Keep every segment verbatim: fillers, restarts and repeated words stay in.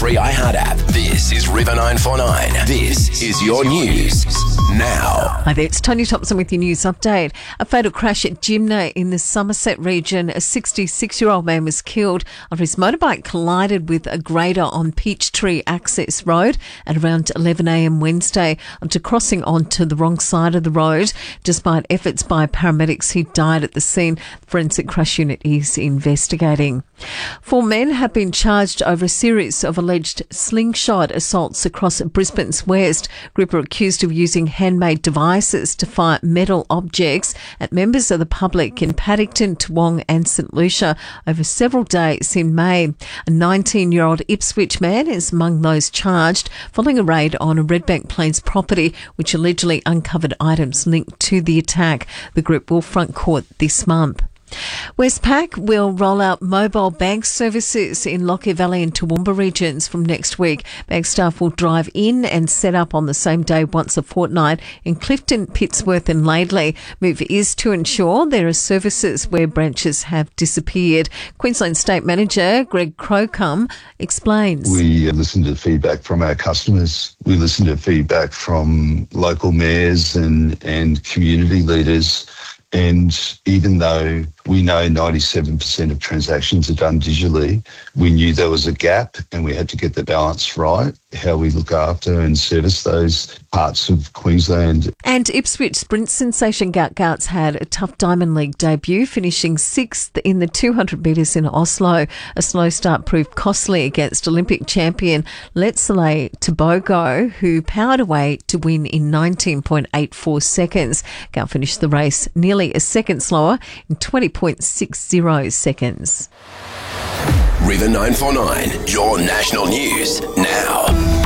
Free iHeart app. This is River nine four nine. This is your news now. Hi there, it's Tony Thompson with your news update. A fatal crash at Jimna in the Somerset region. A sixty-six-year-old man was killed after his motorbike collided with a grader on Peachtree Access Road at around eleven a.m. Wednesday after crossing onto the wrong side of the road. Despite efforts by paramedics, he died at the scene. The Forensic Crash Unit is investigating. Four men have been charged over a series of alleged slingshot assaults across Brisbane's west. Group are accused of using handmade devices to fire metal objects at members of the public in Paddington, Toowong and St Lucia over several days in May. A nineteen-year-old Ipswich man is among those charged following a raid on a Redbank Plains property which allegedly uncovered items linked to the attack. The group will front court this month. Westpac will roll out mobile bank services in Lockyer Valley and Toowoomba regions from next week. Bank staff will drive in and set up on the same day once a fortnight in Clifton, Pittsworth and Laidley. Move is to ensure there are services where branches have disappeared. Queensland State Manager Greg Crocombe explains. We listen to feedback from our customers. We listen to feedback from local mayors and, and community leaders. And even though we know ninety-seven percent of transactions are done digitally, we knew there was a gap and we had to get the balance right, how we look after and service those parts of Queensland. And Ipswich sprint sensation Gout Gouts had a tough Diamond League debut, finishing sixth in the two hundred metres in Oslo. A slow start proved costly against Olympic champion Letsile Tobogo, who powered away to win in nineteen point eight four seconds. Gout finished the race nearly a second slower in twenty point six zero seconds. River nine four nine, your national news now.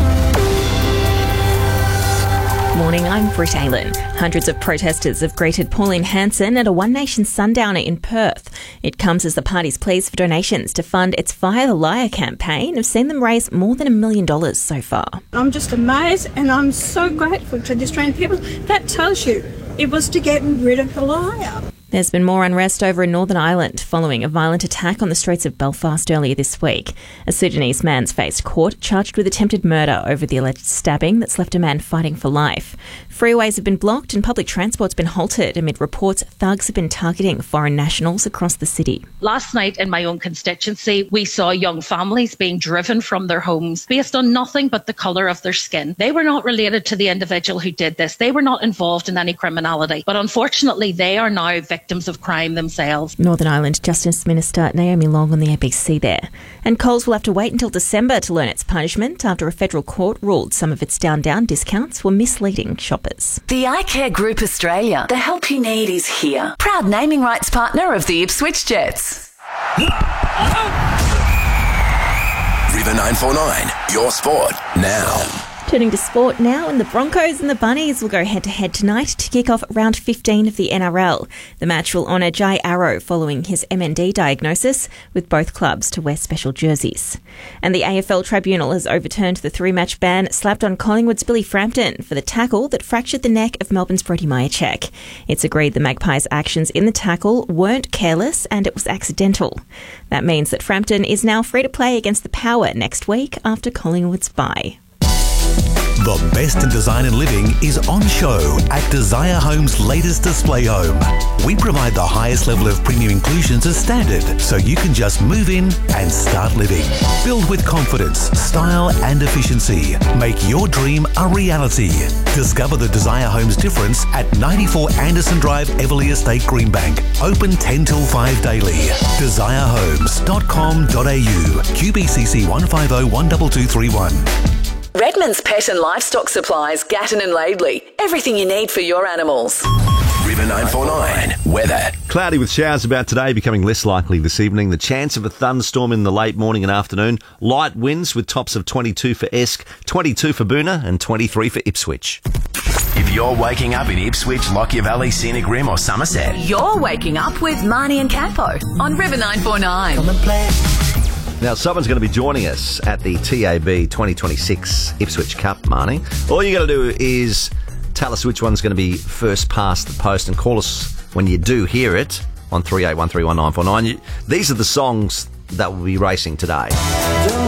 Morning, I'm Britt Aylen. Hundreds of protesters have greeted Pauline Hanson at a One Nation sundowner in Perth. It comes as the party's pleas for donations to fund its Fire the Liar campaign have seen them raise more than a million dollars so far. I'm just amazed and I'm so grateful to the Australian people. That tells you it was to get rid of the liar. There's been more unrest over in Northern Ireland following a violent attack on the streets of Belfast earlier this week. A Sudanese man's faced court charged with attempted murder over the alleged stabbing that's left a man fighting for life. Freeways have been blocked and public transport's been halted amid reports thugs have been targeting foreign nationals across the city. Last night in my own constituency, we saw young families being driven from their homes based on nothing but the colour of their skin. They were not related to the individual who did this. They were not involved in any criminality. But unfortunately, they are now victims of crime themselves. Northern Ireland Justice Minister Naomi Long on the A B C there. And Coles will have to wait until December to learn its punishment after a federal court ruled some of its down-down discounts were misleading shoppers. The iCare Group Australia. The help you need is here. Proud naming rights partner of the Ipswich Jets. River nine four nine, your sport now. Turning to sport now, and the Broncos and the Bunnies will go head-to-head tonight to kick off round fifteen of the N R L. The match will honour Jai Arrow following his M N D diagnosis, with both clubs to wear special jerseys. And the A F L Tribunal has overturned the three-match ban slapped on Collingwood's Billy Frampton for the tackle that fractured the neck of Melbourne's Brody Mihocek. It's agreed the Magpies' actions in the tackle weren't careless and it was accidental. That means that Frampton is now free to play against the Power next week after Collingwood's bye. The best in design and living is on show at Desire Home's latest display home. We provide the highest level of premium inclusions as standard, so you can just move in and start living. Build with confidence, style and efficiency. Make your dream a reality. Discover the Desire Home's difference at ninety-four Anderson Drive, Everleigh Estate, Greenbank. Open ten till five daily. desire homes dot com dot a u. Q B C C one five zero one two two three one. Redmond's Pet and Livestock Supplies, Gatton and Laidley. Everything you need for your animals. River nine four nine, weather. Cloudy with showers about today, becoming less likely this evening. The chance of a thunderstorm in the late morning and afternoon. Light winds with tops of twenty-two for Esk, twenty-two for Boonah and twenty-three for Ipswich. If you're waking up in Ipswich, Lockyer Valley, Scenic Rim or Somerset, you're waking up with Marnie and Campo on River nine four nine. Come and play. Now, someone's going to be joining us at the T A B twenty twenty-six Ipswich Cup, Marnie. All you got to do is tell us which one's going to be first past the post and call us when you do hear it on three eight one three one nine four nine. These are the songs that will be racing today.